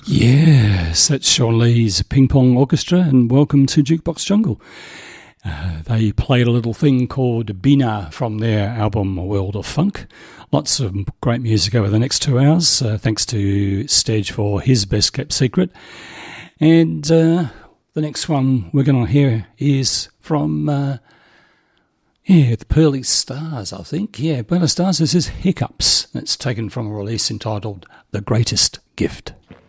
Yes, that's Sean Lee's Ping Pong Orchestra, and welcome to Jukebox Jungle. They played a little thing called Bina from their album World of Funk. Lots of great music over the next 2 hours, thanks to Stage for his best kept secret. And the next one we're going to hear is from the Pearly Stars, I think. Yeah, Pearly Stars. This is Hiccups. It's taken from a release entitled The Greatest Gift.